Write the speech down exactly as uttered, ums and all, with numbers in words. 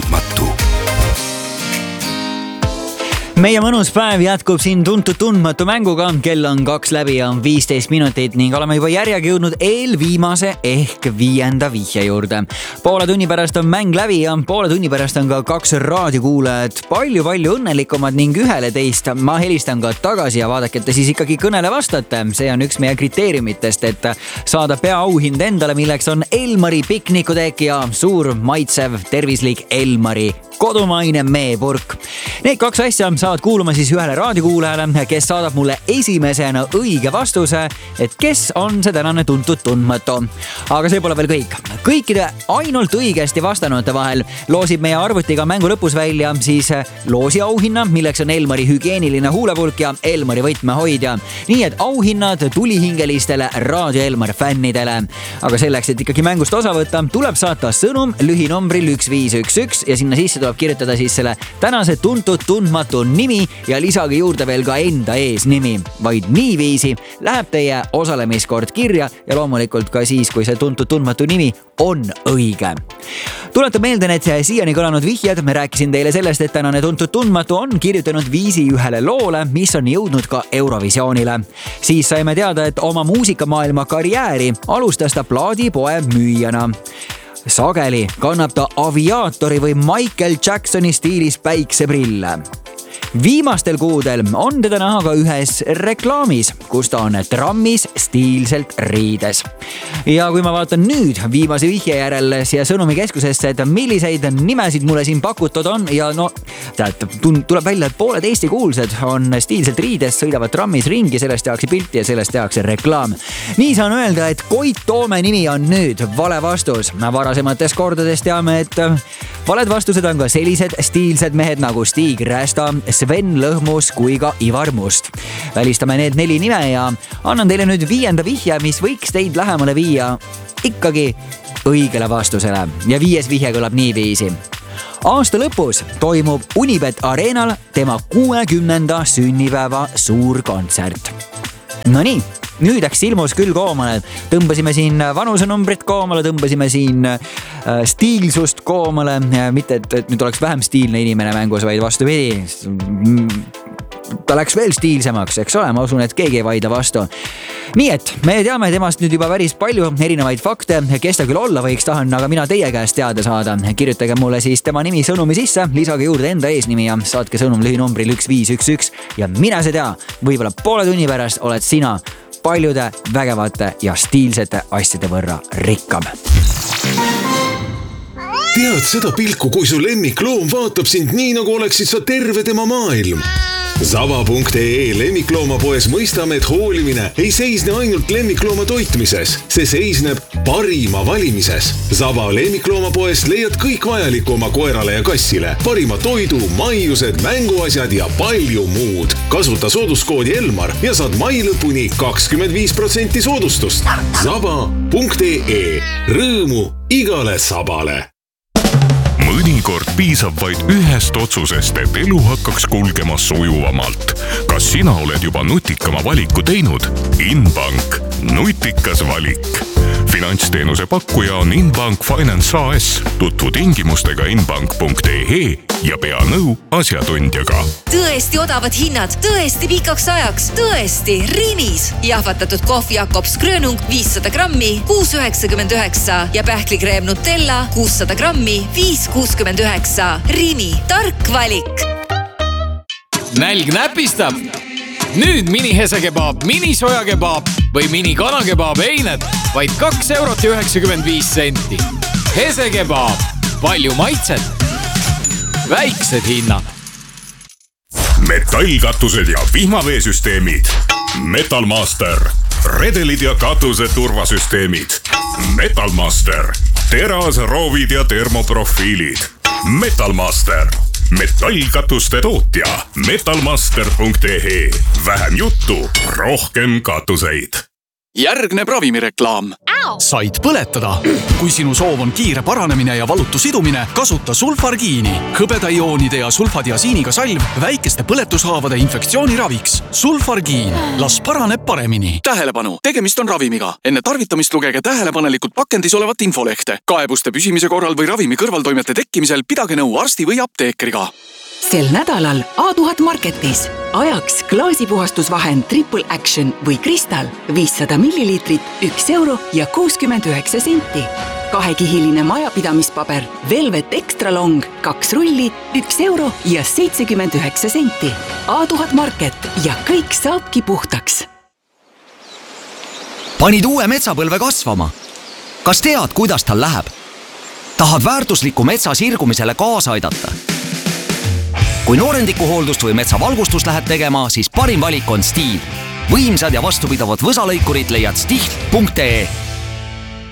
tundmatu. Meie mõnus päev jätkub siin tuntud tundmatu mänguga. Kell on kaks läbi ja viisteist minutit ning oleme juba järjega jõudnud eelviimase ehk viienda vihje juurde. Poole tunni pärast on mäng läbi ja poole tunni pärast on ka kaks raadiokuulajat palju-palju õnnelikumad ning ühele teist ma helistan ka tagasi ja vaadake, et te siis ikkagi kõnele vastate. See on üks meie kriteeriumitest, et saada peaauhind endale, milleks on Elmari piknikutek ja suur maitsev tervislik Elmari kodumaine meepurk. Need kaks asja saavad kuuluma siis ühele raadiokuulajale, kes saadab mulle esimesena õige vastuse, et kes on see tänane tuntud tundmatu. Aga see pole veel kõik. Kõikide ainult õigesti vastanute vahel loosib meie arvutiga mängu lõpus välja siis loosi auhinna, milleks on Elmari hügieeniline huulepulk ja Elmari võtmehoidja. Nii et auhinnad tulihingelistele Raadio Elmar fännidele. Aga selleks, et ikkagi mängust osa võtta, tuleb saata sõnum lühinombril üks viis üks üks ja sinna sisse tuleb kirjutada siis selle tänase tuntud tundmatu nimi ja lisage juurde veel ka enda eesnimi. Vaid niiviisi läheb teie osalemiskord kirja ja loomulikult ka siis, kui see tuntud tundmatu nimi on õige. Tuletan meelde, et siiani kõlanud vihjed. Me rääkisin teile sellest, et tänane tuntud tundmatu on kirjutanud viisi ühele loole, mis on jõudnud ka Eurovisioonile. Siis saime teada, et oma muusikamaailma karjääri alustas ta plaadipoe müüjana. Sageli kannab ta aviaatori või Michael Jacksoni stiilis päikseprille. Viimastel kuudel on teda näha ka ühes reklaamis, kus ta on trammis stiilselt riides. Ja kui ma vaatan nüüd viimase vihje järel siia sõnumikeskusesse, et milliseid nimesid mulle siin pakutud on ja no tead, tuleb välja, et pooled Eesti kuulsad on stiilselt riides, sõidavad trammis ringi, sellest tehakse pilti ja sellest tehakse reklaam. Nii saan öelda, et Koit Toome nimi on nüüd vale vastus. Varasemates kordades teame, et valed vastused on ka sellised stiilsed mehed nagu Stig Rästa, Sven Lõhmus kui ka Ivar Must. Välistame need neli nime ja annan teile nüüd viienda vihje, mis võiks teid lähemale viia ikkagi õigele vastusele. Ja viies vihje kõlab niiviisi. Aasta lõpus toimub Unibet Arenal tema kuuekümnenda sünnipäeva suur kontsert. No nii, nüüd äks ilmus küll koomale. Tõmbasime siin vanusenumbrit koomale, tõmbasime siin stiilsust koomale. Mitte, et nüüd oleks vähem stiilne inimene mängus, vaid vastu vidi. Ta läks veel stiilsemaks, eks ole, ma usun, et keegi ei vaida vastu. Nii et me teame temast nüüd juba päris palju erinevaid fakte, kes ta küll olla võiks tahan, aga mina teie käest teada saada. Kirjutage mulle siis tema nimi sõnumi sisse, lisage juurde enda eesnimi ja saatke sõnum lühinombril üks viis üks üks ja mina see tea, võib-olla poole tunni pärast oled sina paljude vägevate ja stiilsete asjade võrra rikkam. Tead seda pilku, kui su lemmikloom vaatab sind nii, nagu oleksid sa terve tema maailm. Zava punkt ee lemmikloomapoes mõistame, et hoolimine ei seisne ainult lemmiklooma toitmises. See seisneb parima valimises. Zava lemmikloomapoes leiad kõik vajaliku oma koerale ja kassile. Parima toidu, maiused, mänguasjad ja palju muud. Kasuta sooduskoodi Elmar ja saad mai lõpuni kakskümmend viis protsenti soodustust. Zava punkt ee. Rõõmu igale sabale. Mõnikord piisab vaid ühest otsusest, et elu hakkaks kulgema sujuvamalt. Kas sina oled juba nutikama valiku teinud? Inbank. Nutikas valik. Finantsteenuse pakkuja on Inbank Finance A S. Tutvu tingimustega inbank punkt ee ja pea nõu asjatundjaga. Tõesti odavad hinnad, tõesti pikaks ajaks, tõesti Rimis. Jahvatatud kohv Jakobs Grönung viissada grammi, kuus üheksakümmend üheksa ja pähklikreem Nutella kuussada grammi, viis kuuskümmend üheksa. Rimi, tark valik. Nälg näpistab. Nüüd mini hesekebaab, mini sojakebaab või mini kanakebaab eined vaid kaks eurot ja üheksakümmend viis senti. Hesekebaab, palju maitset, väiksed hinnad. Metallkatused ja vihmaveesüsteemid. Metalmaster. Redelid ja katuse turvasüsteemid. Metalmaster. Teras, roovid ja termoprofiilid. Metalmaster. Metallkatuste tootja. metalmaster punkt ee. Vähem juttu, rohkem katuseid. Järgneb ravimireklaam. said põletada. Kui sinu soov on kiire paranemine ja valutu sidumine, kasuta sulfargiini. Hõbedaioonide ja sulfadiasiiniga salv väikeste põletushaavade infektsiooni raviks. Sulfargiin. Las paraneb paremini. Tähelepanu! Tegemist on ravimiga. Enne tarvitamist lugege tähelepanelikult pakendis olevat infolehte. Kaebuste püsimise korral või ravimi kõrvaltoimete tekkimisel pidage nõu arsti või apteekriga. Sel nädalal A tuhat Marketis ajaks klaasipuhastusvahend Triple Action või Kristal viissada milliliitrit, üks euro ja kuuskümmend üheksa senti. Kahekihiline majapidamispaber Velvet Extra Long, kaks rulli, üks euro ja seitsekümmend üheksa senti. A tuhat Market ja kõik saabki puhtaks. Panid uue metsapõlve kasvama. Kas tead, kuidas tal läheb? Tahad väärtusliku metsa sirgumisele kaasa aidata? Kui noorendikuhooldust või metsavalgustust lähed tegema, siis parim valik on Stihl. Võimsad ja vastupidavad võsalõikurid leiad stihl punkt ee.